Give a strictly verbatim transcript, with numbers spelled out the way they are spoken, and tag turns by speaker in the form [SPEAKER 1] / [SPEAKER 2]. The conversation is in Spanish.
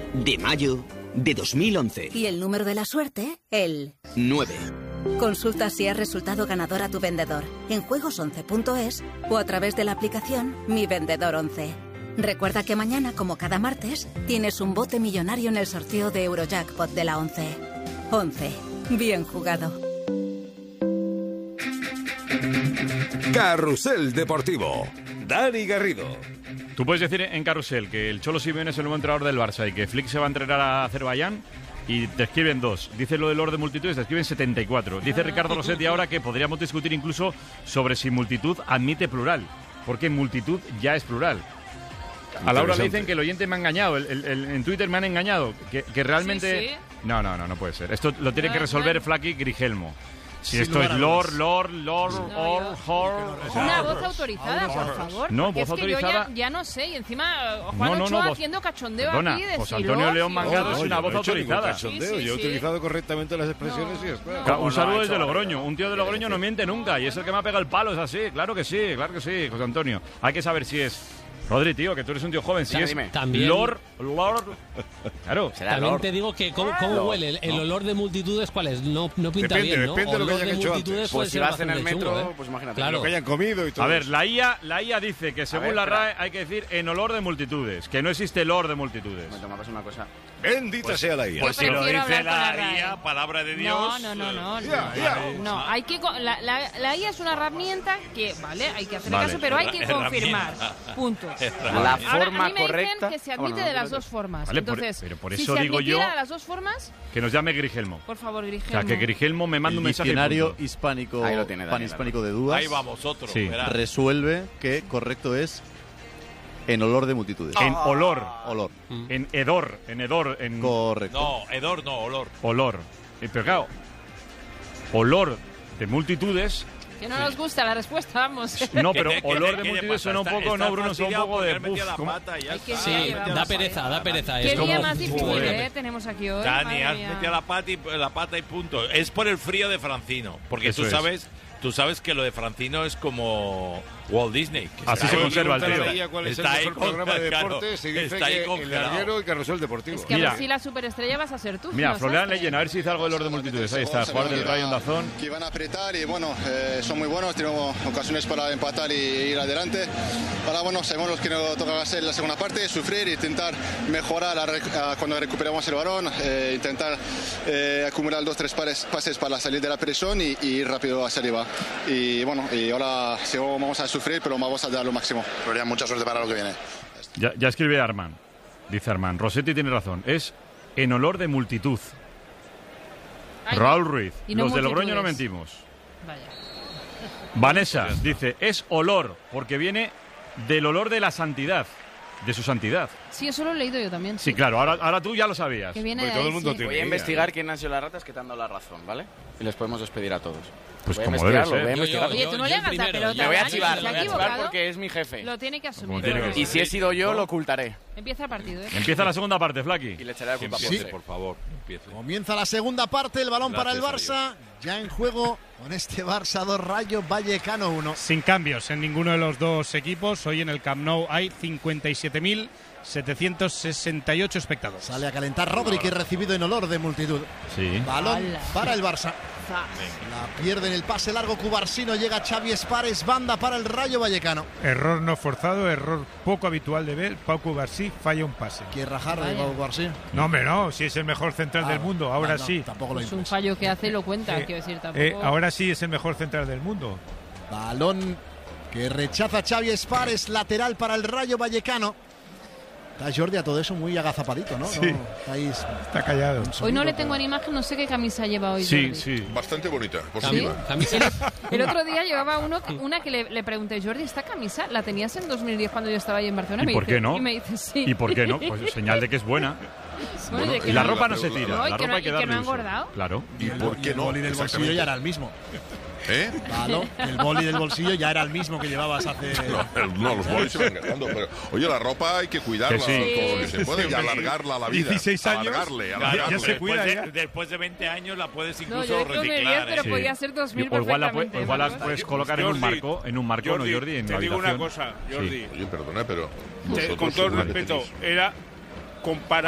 [SPEAKER 1] de mayo de dos mil once.
[SPEAKER 2] Y el número de la suerte, el
[SPEAKER 1] nueve.
[SPEAKER 2] Consulta si has resultado ganador a tu vendedor en juegos once punto es o a través de la aplicación Mi Vendedor once. Recuerda que mañana, como cada martes, tienes un bote millonario en el sorteo de Eurojackpot de la once. once. Bien jugado.
[SPEAKER 3] Carrusel Deportivo. Dani Garrido.
[SPEAKER 4] Tú puedes decir en Carrusel que el Cholo Simeone es el nuevo entrenador del Barça y que Flick se va a entrenar a Azerbaiyán y te escriben dos. Dice lo del orden de multitudes, te escriben setenta y cuatro. Dice Ricardo Rossetti ahora que podríamos discutir incluso sobre si multitud admite plural, porque multitud ya es plural. A Laura le dicen que el oyente me ha engañado, el, el, el, en Twitter me han engañado, que, que realmente... Sí, sí. No, no, no, no puede ser. Esto lo tiene no, que resolver no. Flaky Grigelmo. Si sí, esto es Lord, Lord, Lord, Or, Or...
[SPEAKER 5] Una voz autorizada, por favor.
[SPEAKER 4] No, voz
[SPEAKER 5] es
[SPEAKER 4] autorizada...
[SPEAKER 5] Que yo ya, ya no sé, y encima Juan
[SPEAKER 4] no, no,
[SPEAKER 5] Ochoa
[SPEAKER 4] no,
[SPEAKER 5] haciendo cachondeo
[SPEAKER 4] perdona,
[SPEAKER 5] aquí de
[SPEAKER 4] José Antonio León Mangado
[SPEAKER 6] no,
[SPEAKER 4] es una
[SPEAKER 6] no,
[SPEAKER 4] voz
[SPEAKER 6] no
[SPEAKER 4] autorizada.
[SPEAKER 6] Cachondeo.
[SPEAKER 5] Sí, sí,
[SPEAKER 6] yo he
[SPEAKER 5] sí.
[SPEAKER 6] utilizado correctamente las expresiones no. y está.
[SPEAKER 4] Claro, un saludo desde Logroño. Un tío de Logroño no miente nunca y es el que me ha pegado el palo, es así. Claro que sí, claro que sí, José Antonio. Hay que saber si es... Rodri, tío, que tú eres un tío joven, si ya, es
[SPEAKER 7] también,
[SPEAKER 4] Lord, Lord... Claro.
[SPEAKER 7] También Lord. Te digo que cómo, cómo huele, el, el no. olor de multitudes, ¿cuál es? No, no pinta
[SPEAKER 6] depende,
[SPEAKER 7] bien, ¿no?
[SPEAKER 6] Depende de lo que hayan hecho antes.
[SPEAKER 8] Pues si vas en el metro,
[SPEAKER 7] chungo, ¿eh?
[SPEAKER 8] pues imagínate.
[SPEAKER 7] Claro.
[SPEAKER 6] Lo que hayan comido y todo.
[SPEAKER 4] A ver, la I A, la I A dice que según
[SPEAKER 8] ver,
[SPEAKER 4] la
[SPEAKER 8] espera.
[SPEAKER 4] R A E hay que decir en olor de multitudes, que no existe olor de multitudes.
[SPEAKER 8] Me tomas una cosa.
[SPEAKER 6] Bendita
[SPEAKER 8] pues,
[SPEAKER 6] sea la I A.
[SPEAKER 9] Pues si lo dice la,
[SPEAKER 5] la
[SPEAKER 9] I A, palabra de Dios...
[SPEAKER 5] No, no, no, no.
[SPEAKER 6] Ya,
[SPEAKER 5] no,
[SPEAKER 6] ya.
[SPEAKER 5] no hay que, la, la, la I A es una herramienta que, vale, hay que hacerle
[SPEAKER 4] Vale.
[SPEAKER 5] caso, pero hay que confirmar. Punto.
[SPEAKER 8] La
[SPEAKER 5] Ahora,
[SPEAKER 8] forma
[SPEAKER 5] a mí me
[SPEAKER 8] correcta...
[SPEAKER 5] dicen que se admite
[SPEAKER 8] bueno,
[SPEAKER 5] de las dos formas.
[SPEAKER 4] Vale,
[SPEAKER 5] Entonces,
[SPEAKER 4] por, pero por
[SPEAKER 5] si
[SPEAKER 4] eso
[SPEAKER 5] se
[SPEAKER 4] digo yo
[SPEAKER 5] de las dos formas,
[SPEAKER 4] que nos llame Grigelmo.
[SPEAKER 5] por favor, Grigelmo.
[SPEAKER 4] O sea, que Grigelmo me manda
[SPEAKER 10] el
[SPEAKER 4] un mensaje.
[SPEAKER 10] Diccionario hispánico,
[SPEAKER 8] Ahí lo tiene, Daniel,
[SPEAKER 10] panhispánico de dudas.
[SPEAKER 9] Ahí va vosotros.
[SPEAKER 4] Sí.
[SPEAKER 10] Resuelve que correcto es en olor de multitudes.
[SPEAKER 4] En olor.
[SPEAKER 10] Olor.
[SPEAKER 4] En hedor. En hedor. En
[SPEAKER 10] Correcto.
[SPEAKER 9] No, hedor no, olor.
[SPEAKER 4] olor. Eh, Pero claro, olor de multitudes.
[SPEAKER 5] Que no nos gusta la respuesta, vamos.
[SPEAKER 4] No, pero
[SPEAKER 9] ¿Qué- qué-
[SPEAKER 4] olor
[SPEAKER 9] qué
[SPEAKER 4] de
[SPEAKER 9] le
[SPEAKER 4] multitudes
[SPEAKER 9] pasa?
[SPEAKER 4] suena un
[SPEAKER 9] Está-
[SPEAKER 4] poco,
[SPEAKER 9] está
[SPEAKER 4] no, Bruno, suena un
[SPEAKER 9] fastidiado
[SPEAKER 4] poco de...
[SPEAKER 9] porque ha metido
[SPEAKER 4] Uf,
[SPEAKER 9] la
[SPEAKER 4] ¿cómo?
[SPEAKER 9] pata y ya
[SPEAKER 5] Ay, qué
[SPEAKER 9] está.
[SPEAKER 7] Sí,
[SPEAKER 5] día
[SPEAKER 7] da
[SPEAKER 5] llevamos
[SPEAKER 7] pereza,
[SPEAKER 5] hoy.
[SPEAKER 7] da pereza.
[SPEAKER 5] Qué
[SPEAKER 7] Es como...
[SPEAKER 5] día más difícil,
[SPEAKER 7] Joder.
[SPEAKER 5] ¿eh? Tenemos aquí hoy.
[SPEAKER 9] Dani,
[SPEAKER 5] madre
[SPEAKER 9] has
[SPEAKER 5] mía.
[SPEAKER 9] metido la pata, y, la pata y punto. Es por el frío de Francino. Porque
[SPEAKER 4] Eso
[SPEAKER 9] tú
[SPEAKER 4] es.
[SPEAKER 9] sabes, tú sabes que lo de Francino es como Walt Disney. que
[SPEAKER 4] Así
[SPEAKER 9] está
[SPEAKER 4] se
[SPEAKER 9] ahí-
[SPEAKER 4] conserva el tío.
[SPEAKER 6] ¿Cuál es el
[SPEAKER 9] Está ahí
[SPEAKER 6] mejor programa de
[SPEAKER 9] congelado.
[SPEAKER 6] deportes? Se dice
[SPEAKER 9] Está ahí
[SPEAKER 6] que el
[SPEAKER 9] congelado.
[SPEAKER 6] larguero y Carrusel Deportivo.
[SPEAKER 5] Es que a
[SPEAKER 4] Mira.
[SPEAKER 5] ver si la superestrella vas a ser tú.
[SPEAKER 4] Mira,
[SPEAKER 5] ¿no
[SPEAKER 4] Florian
[SPEAKER 5] sabes?
[SPEAKER 4] Leyen, a ver si dice algo del orden de multitudes. Ahí está, jugador del Rayo Ondazón.
[SPEAKER 11] Que van a apretar y bueno, eh, son muy buenos, tenemos ocasiones para empatar y ir adelante. Ahora bueno, sabemos lo que nos toca hacer en la segunda parte, sufrir, intentar mejorar a rec- a cuando recuperamos el balón, eh, intentar eh, acumular dos tres pares, pases para salir de la presión y, y ir rápido hacia arriba. Y bueno, y ahora sí, vamos a sufrir, pero vamos a dar lo máximo. Florian, mucha suerte para lo que viene.
[SPEAKER 4] Ya, ya escribe Arman. Dice Arman. Rossetti tiene razón. Es en olor de multitud.
[SPEAKER 5] Ay,
[SPEAKER 4] Raúl Ruiz.
[SPEAKER 5] y no
[SPEAKER 4] Los de Logroño no
[SPEAKER 5] multitudes.
[SPEAKER 4] mentimos.
[SPEAKER 5] Vaya.
[SPEAKER 4] Vanessa dice, es olor, porque viene del olor de la santidad, de su santidad.
[SPEAKER 5] Sí, eso lo he leído yo también.
[SPEAKER 4] Sí, claro, ahora, ahora tú ya lo sabías.
[SPEAKER 5] Que viene
[SPEAKER 6] Pues
[SPEAKER 5] de
[SPEAKER 6] todo
[SPEAKER 5] ahí,
[SPEAKER 6] el mundo
[SPEAKER 5] sí.
[SPEAKER 6] tiene.
[SPEAKER 8] Voy a investigar quién han sido las ratas que te han dado la razón, ¿vale? Y les podemos despedir a todos.
[SPEAKER 4] Pues
[SPEAKER 8] voy a
[SPEAKER 4] como debe
[SPEAKER 8] investigarlo,
[SPEAKER 4] ser.
[SPEAKER 8] voy a
[SPEAKER 7] Yo- yo-
[SPEAKER 8] investigarlo.
[SPEAKER 5] Oye, tú no le hagas la pelota.
[SPEAKER 8] Me voy a
[SPEAKER 5] Dani,
[SPEAKER 8] chivar,
[SPEAKER 5] se
[SPEAKER 8] me
[SPEAKER 5] ha
[SPEAKER 8] voy a chivar
[SPEAKER 5] equivocado.
[SPEAKER 8] porque es mi jefe.
[SPEAKER 5] Lo tiene que asumir.
[SPEAKER 4] Como tiene que ser.
[SPEAKER 8] Y si he sido yo, lo ocultaré.
[SPEAKER 5] Empieza el partido, ¿eh?
[SPEAKER 4] Empieza la segunda parte,
[SPEAKER 8] Y
[SPEAKER 4] Flaky.
[SPEAKER 8] le echaré la culpa a
[SPEAKER 9] Empiece,
[SPEAKER 8] Ponce.
[SPEAKER 9] por favor, empiece.
[SPEAKER 12] Comienza la segunda parte, el balón para el
[SPEAKER 9] Gracias
[SPEAKER 12] Barça, ya en juego con este Barça dos, Rayo Vallecano uno.
[SPEAKER 13] Sin cambios en ninguno de los dos equipos. Hoy en el Camp Nou hay cincuenta y siete mil setecientos sesenta y ocho espectadores.
[SPEAKER 12] Sale a calentar Rodri, que es recibido en olor de multitud.
[SPEAKER 4] Sí.
[SPEAKER 12] Balón
[SPEAKER 5] ¡Hala!
[SPEAKER 12] para el Barça. La pierde en el pase largo Cubarsino, llega Xavi Espares, banda para el Rayo Vallecano.
[SPEAKER 13] Error no forzado, error poco habitual de ver. Pau Cubarsí falla un pase.
[SPEAKER 12] Quiere rajar de Pau Cubarsí.
[SPEAKER 13] No, hombre, no, si es el mejor central
[SPEAKER 12] Ah,
[SPEAKER 13] del mundo, ahora
[SPEAKER 12] no, no,
[SPEAKER 13] sí.
[SPEAKER 12] Tampoco lo
[SPEAKER 5] Es un
[SPEAKER 12] impulsa.
[SPEAKER 5] fallo que hace y lo cuenta,
[SPEAKER 13] Eh,
[SPEAKER 5] quiero decir, tampoco.
[SPEAKER 13] Eh, ahora sí es el mejor central del mundo.
[SPEAKER 12] Balón que rechaza Xavi Espares, lateral para el Rayo Vallecano. Está Jordi a todo eso muy agazapadito, ¿no?
[SPEAKER 13] Sí.
[SPEAKER 12] No, estáis...
[SPEAKER 13] Está callado.
[SPEAKER 5] Hoy no le tengo en imagen, no sé qué camisa lleva hoy.
[SPEAKER 4] Sí,
[SPEAKER 5] Jordi.
[SPEAKER 4] sí.
[SPEAKER 6] Bastante bonita, por
[SPEAKER 5] ¿Sí?
[SPEAKER 6] encima.
[SPEAKER 5] El otro día llevaba uno, una que le, le pregunté, Jordi, ¿esta camisa la tenías en dos mil diez cuando yo estaba ahí en Barcelona?
[SPEAKER 4] ¿Y
[SPEAKER 5] me
[SPEAKER 4] por
[SPEAKER 5] dice,
[SPEAKER 4] qué no?
[SPEAKER 5] Y me dice, sí.
[SPEAKER 4] ¿Y por qué no? Pues señal de que es buena.
[SPEAKER 5] Bueno, y de que
[SPEAKER 4] Y la
[SPEAKER 5] no-
[SPEAKER 4] ropa no se tira,
[SPEAKER 5] No, y
[SPEAKER 4] la
[SPEAKER 5] que
[SPEAKER 4] ropa
[SPEAKER 5] no-
[SPEAKER 4] hay que
[SPEAKER 5] y que
[SPEAKER 4] darle
[SPEAKER 5] no ha
[SPEAKER 4] uso.
[SPEAKER 5] engordado.
[SPEAKER 4] Claro.
[SPEAKER 6] ¿Y por qué
[SPEAKER 12] el
[SPEAKER 6] no?
[SPEAKER 12] boli del bolsillo
[SPEAKER 6] Exactamente.
[SPEAKER 12] ya era el mismo.
[SPEAKER 6] ¿Eh?
[SPEAKER 12] Balón, el boli del bolsillo ya era el mismo que llevabas hace...
[SPEAKER 6] No, no, los bolis se van ganando, pero oye, la ropa hay que cuidarla
[SPEAKER 4] Que sí.
[SPEAKER 6] todo lo que se puede y alargarla a la vida.
[SPEAKER 13] dieciséis años.
[SPEAKER 6] Alargarle,
[SPEAKER 13] Ya-
[SPEAKER 6] alargarle.
[SPEAKER 13] ya se cuida
[SPEAKER 9] Después
[SPEAKER 13] ya.
[SPEAKER 9] de, después de veinte años la pudes
[SPEAKER 5] No,
[SPEAKER 9] incluso
[SPEAKER 5] yo creo que
[SPEAKER 9] reciclar.
[SPEAKER 5] pero
[SPEAKER 9] ¿eh?
[SPEAKER 4] Sí.
[SPEAKER 5] podía ser dos mil
[SPEAKER 4] O igual, la, pu-
[SPEAKER 5] perfectamente.
[SPEAKER 4] o igual las
[SPEAKER 5] Marcos.
[SPEAKER 4] puedes colocar en un
[SPEAKER 9] Jordi,
[SPEAKER 4] marco, en un marco,
[SPEAKER 9] Jordi,
[SPEAKER 4] ¿no, Jordi? En
[SPEAKER 9] te
[SPEAKER 4] la
[SPEAKER 9] digo una
[SPEAKER 4] habitación.
[SPEAKER 9] cosa,
[SPEAKER 4] Sí.
[SPEAKER 9] Jordi.
[SPEAKER 6] Oye, perdona, pero
[SPEAKER 9] Te-
[SPEAKER 6] vosotros
[SPEAKER 9] con todo el
[SPEAKER 6] seguro que
[SPEAKER 9] respeto,
[SPEAKER 6] tenéis-
[SPEAKER 9] era comparar